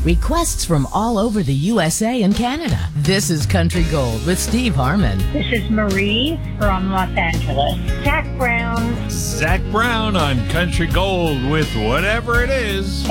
Requests from all over the USA and Canada. This is Country Gold with Steve Harmon. This is Marie from Los Angeles. Zach Brown. Zach Brown on Country Gold with Whatever It Is.